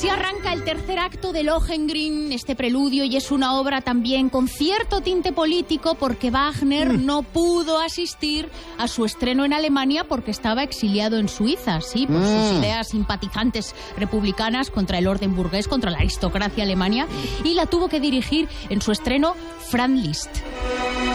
Así arranca el tercer acto de Lohengrin, este preludio, y es una obra también con cierto tinte político porque Wagner no pudo asistir a su estreno en Alemania porque estaba exiliado en Suiza, sí, por sus ideas simpatizantes republicanas contra el orden burgués, contra la aristocracia alemana, y la tuvo que dirigir en su estreno Franz Liszt.